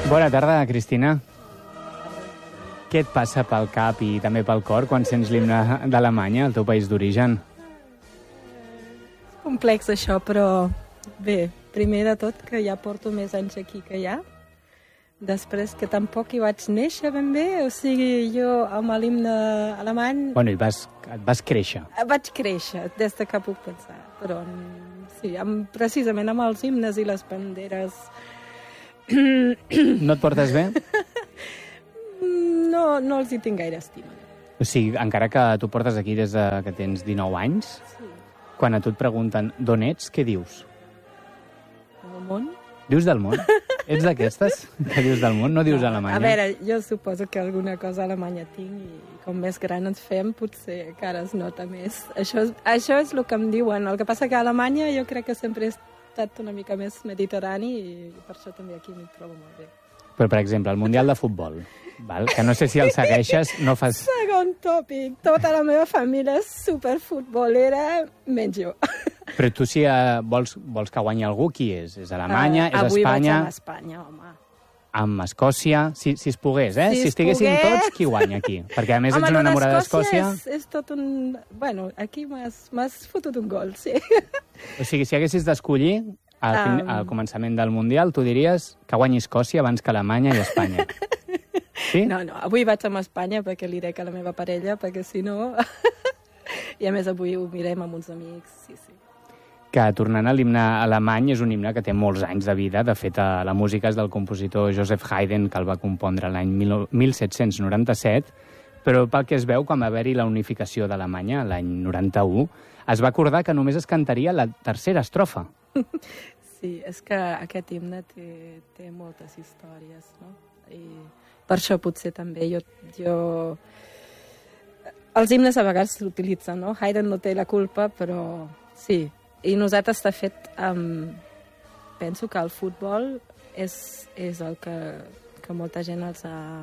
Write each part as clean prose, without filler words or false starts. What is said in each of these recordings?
Bona tarda, Cristina. Què et passa pel cap i també pel cor quan sents l'himne d'Alemanya, el teu país d'origen? És complex això, però bé, primer de tot que ja porto més anys aquí que allà. Després que tampoc hi vaig néixer ben bé, o sigui, jo amb l'himne alemany... Bueno, et vas créixer. Vaig créixer, des de que puc pensar, però sí, precisament amb els himnes i les banderes... No et portes bé? No els hi tinc gaire estima. O sigui, encara que tu portes aquí des que tens 19 anys, Sí. quan a tu et pregunten d'on ets, què dius? El món? Dius del món? Ets d'aquestes que dius del món? No dius Alemanya? A veure, jo suposo que alguna cosa a Alemanya tinc i com més gran ens fem, potser encara es nota més. Això és el que em diuen. El que passa que a Alemanya jo crec que sempre he estat una mica més mediterrani i per això també aquí m'hi trobo molt bé. Però, per exemple, el Mundial de Futbol, val? Que no sé si el segueixes, no fas... Segon tòpic. Tota la meva família és superfutbolera, menys jo. Però tu si vols que guanyi algú, qui és? És Alemanya, és avui Espanya... Avui vaig amb Espanya, home. Amb Escòcia, si es pogués, eh? Si Si es estiguessin pogués. tots, qui guanya aquí? Perquè a més Home, ets una enamorada d'Escòcia. És tot un... Bueno, aquí m'has fotut un gol, sí. O sigui, si haguessis d'escollir al començament del Mundial, tu diries que guanyi Escòcia abans que Alemanya i Espanya. Sí? No, avui vaig amb Espanya perquè li dec a la meva parella, perquè si no... I a més avui ho mirem amb uns amics, sí. Que tornant a l'himne alemany és un himne que té molts anys de vida. De fet, la música és del compositor Joseph Haydn, que el va compondre l'any 1797, però pel que es veu, quan va haver-hi la unificació d'Alemanya, l'any 91, es va acordar que només es cantaria la tercera estrofa. Sí, és que aquest himne té moltes històries, no? I per això potser també jo... Els himnes a vegades s'utilitzen, no? Haydn no té la culpa, però sí. I nosaltres, de fet, penso que el futbol és el que molta gent els ha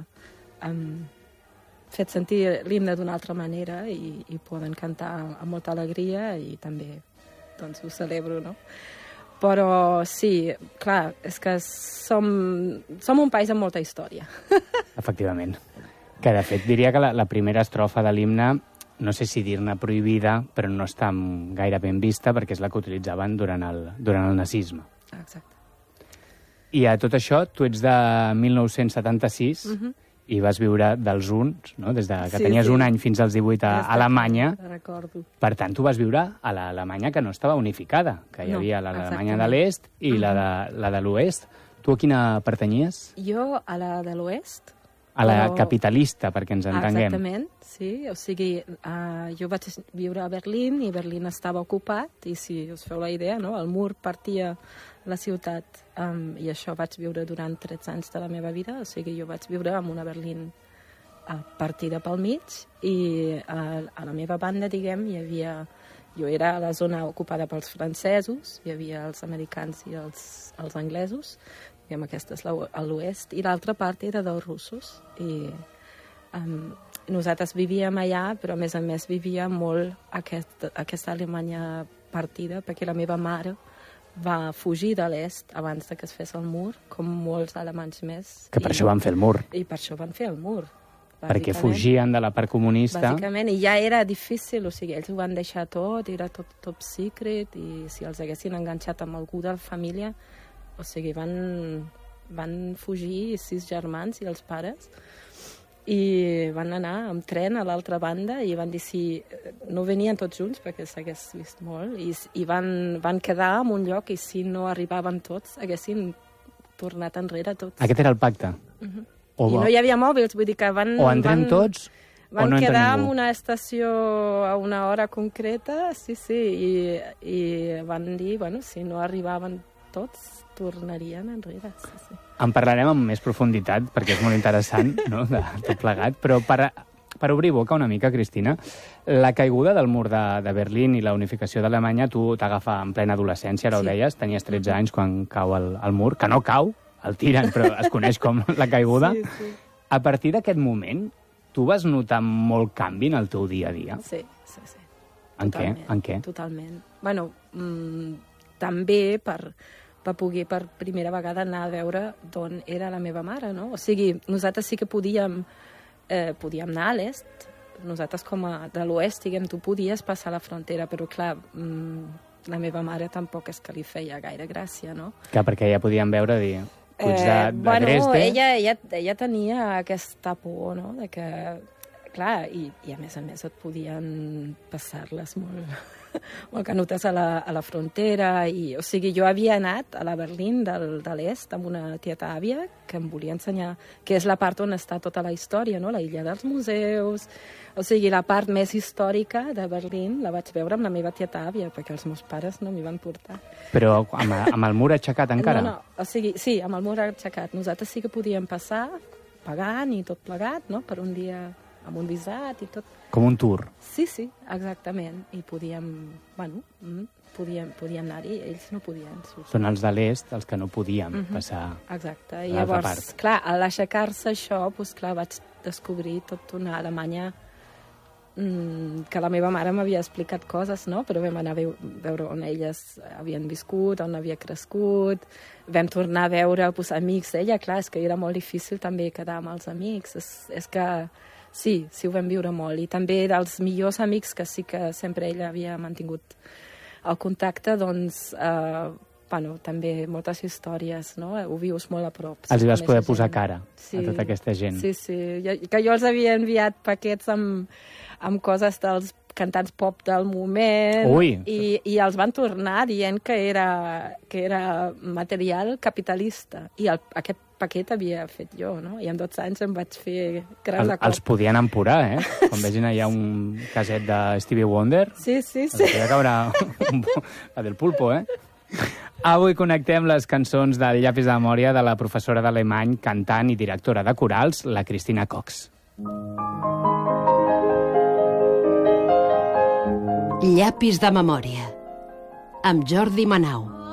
fet sentir l'himne d'una altra manera i poden cantar amb molta alegria i també doncs, ho celebro, no? Però sí, clar, és que som un país amb molta història. Efectivament. Que, de fet, diria que la primera estrofa de l'himne, no sé si dir-ne prohibida, però no està gaire ben vista perquè és la que utilitzaven durant el nazisme. Exacte. I a tot això, tu ets de 1976 i vas viure dels uns, no? Des que tenies un any fins als 18 a Alemanya. Recordo. Per tant, tu vas viure a l'Alemanya que no estava unificada, que hi havia l'Alemanya de l'est i la de l'oest. Tu a quina pertanyies? Jo a la de l'oest. A la capitalista, perquè ens entenguem. Exactament, sí. O sigui, jo vaig viure a Berlín i Berlín estava ocupat i si us feu la idea, no? El mur partia la ciutat i això vaig viure durant 13 anys de la meva vida. O sigui, jo vaig viure en una Berlín partida pel mig i a la meva banda, diguem, hi havia... Jo era a la zona ocupada pels francesos, hi havia els americans i els anglesos, diguem, aquesta és l'oest, i l'altra part era dels russos. I nosaltres vivíem allà, però a més vivia molt aquesta Alemanya partida, perquè la meva mare va fugir de l'est abans que es fes el mur, com molts alemanys més. Que per això van fer el mur. I per això van fer el mur. Perquè fugien de la part comunista. Bàsicament, i ja era difícil, o sigui, ells ho van deixar tot, era tot top secret, i si els haguessin enganxat amb algú de la família, o sigui, van fugir 6 germans i els pares, i van anar amb tren a l'altra banda, i van dir si no venien tots junts, perquè s'hagués vist molt, i van quedar en un lloc, i si no arribaven tots, haguessin tornat enrere tots. Aquest era el pacte? I no hi havia mòbils, vull dir que o entrem tots o no entra quedar en ningú. una estació a una hora concreta, sí, i van dir, bueno, si no arribaven tots, tornarien enrere. Sí. En parlarem amb més profunditat, perquè és molt interessant, no?, de tot plegat, però per obrir boca una mica, Cristina, la caiguda del mur de Berlín i la unificació d'Alemanya, tu t'agafa en plena adolescència, ara ho deies, tenies 13 anys quan cau el mur, que no cau, el tiren, però es coneix com la caiguda. Sí. A partir d'aquest moment, tu vas notar molt canvi en el teu dia a dia? Sí. En què? Totalment. Bueno, també va poder per primera vegada anar a veure d'on era la meva mare, no? O sigui, nosaltres sí que podíem anar a l'est, nosaltres com a de l'oest, diguem, tu podies passar la frontera, però clar, la meva mare tampoc és que li feia gaire gràcia, no? Clar, perquè ja podíem veure, dir, Puig de Dresde... Ella tenia aquesta por, no?, de que, clar, i a més et podien passar-les molt canutes a la frontera, o sigui, jo havia anat a la Berlín de l'est amb una tieta àvia que em volia ensenyar, que és la part on està tota la història, no?, la illa dels museus, o sigui, la part més històrica de Berlín la vaig veure amb la meva tieta àvia, perquè els meus pares no m'hi van portar. Però amb el mur aixecat encara? No, o sigui, sí, amb el mur aixecat. Nosaltres sí que podíem passar pagant i tot plegat, no?, per un dia amb un visat i tot. Com un tour. Sí, exactament. I podíem anar-hi, ells no podien. Són els de l'est els que no podíem passar. Exacte. I llavors, clar, a l'aixecar-se això, doncs clar, vaig descobrir tota una Alemanya que la meva mare m'havia explicat coses, no? Però vam anar a veure on elles havien viscut, on havia crescut, vam tornar a veure amics d'ella, clar, és que era molt difícil també quedar amb els amics, és que sí, ho vam viure molt, i també dels millors amics que sí que sempre ella havia mantingut el contacte, doncs, també moltes històries, no? Ho vius molt a prop. Els hi vas poder posar cara a tota aquesta gent. Sí, que jo els havia enviat paquets amb coses dels cantants pop del moment. Ui. I els van tornar dient que era material capitalista. I aquest paquet havia fet jo, no? I en 12 anys em vaig fer creus de cop. Els podien empurar, Quan vegin allà un caset de Stevie Wonder. Sí. Podria caure la del pulpo, Avui connectem les cançons del Llapis de memòria de la professora d'alemany, cantant i directora de corals, la Cristina Cox. Llapis de memòria, amb Jordi Manau.